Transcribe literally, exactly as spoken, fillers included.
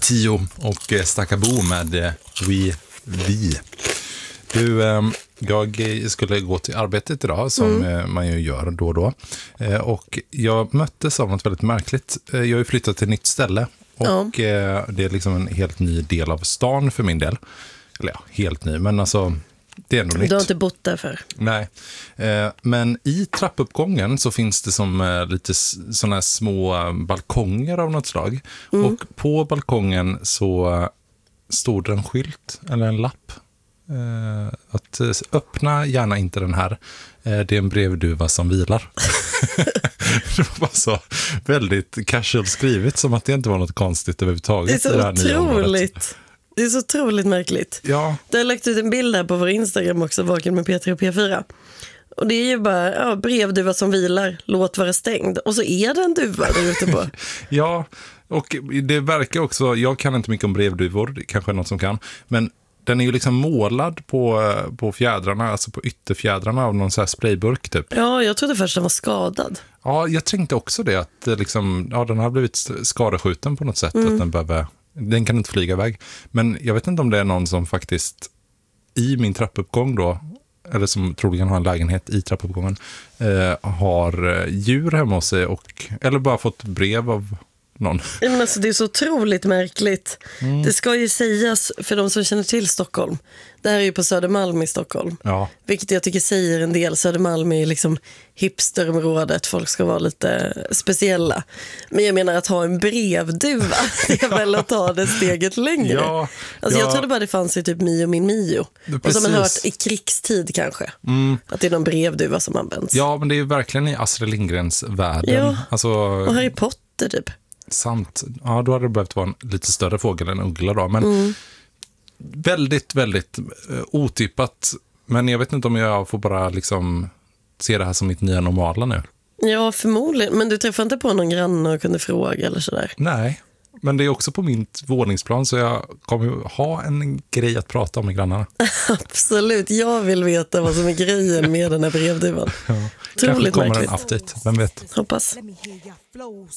Tio och Stackabo med eh, We Vi. Du, eh, jag skulle gå till arbetet idag som mm. eh, man ju gör då och då. Eh, och jag möttes av något väldigt märkligt. Eh, jag har ju flyttat till ett nytt ställe och ja. eh, det är liksom en helt ny del av stan för min del. Eller ja, helt ny, men alltså det är ändå nytt. Du har inte bott där för. Nej, eh, men i trappuppgången så finns det som eh, lite sådana här små balkonger av något slag. Mm. Och på balkongen så stod det en skylt eller en lapp. Eh, att eh, öppna gärna inte den här. Eh, det är en brevduva som vilar. Det var så väldigt casual skrivet, som att det inte var något konstigt överhuvudtaget. Det är så otroligt. Det är så otroligt märkligt. Ja. Du har lagt ut en bild här på vår Instagram också, Vaken med P tre och P fyra. Och det är ju bara ja, brevduva som vilar, låt vara stängd. Och så är det en duva där ute på. Ja, och det verkar också, jag kan inte mycket om brevduvor, det kanske är något som kan. Men den är ju liksom målad på, på fjädrarna, alltså på ytterfjädrarna av någon så här sprayburk typ. Ja, jag trodde först den var skadad. Ja, jag tänkte också det, att liksom, ja, den har blivit skadeskjuten på något sätt. Mm. Att den behöver... Den kan inte flyga iväg. Men jag vet inte om det är någon som faktiskt i min trappuppgång då, eller som troligen har en lägenhet i trappuppgången, eh, har djur hemma hos sig och, eller bara fått brev av någon. Men alltså, det är så otroligt märkligt. Mm. Det ska ju sägas för de som känner till Stockholm. Det här är ju på Södermalm i Stockholm. Ja. Vilket jag tycker säger en del. Södermalm är liksom hipsterområdet. Folk ska vara lite speciella. Men jag menar att ha en brevduva, det är väl att ta det steget längre. Ja, alltså ja. Jag trodde bara det fanns i typ Mio min Mio. Och som man hört i krigstid kanske. Mm. Att det är någon brevduva som används. Ja, men det är ju verkligen i Astrid Lindgrens världen. Ja, alltså... och Harry Potter typ. Sant. Ja, då hade det behövt vara en lite större fågel än uggla då. Men mm. väldigt, väldigt uh, otippat. Men jag vet inte om jag får bara liksom se det här som mitt nya normala nu. Ja, förmodligen. Men du träffade inte på någon granne och kunde fråga eller sådär? Nej, men det är också på min våningsplan, så jag kommer ha en grej att prata om med grannarna. Absolut, jag vill veta vad som är grejen med den här brevduvan. Ja. Kanske kommer en update, vem vet. Hoppas.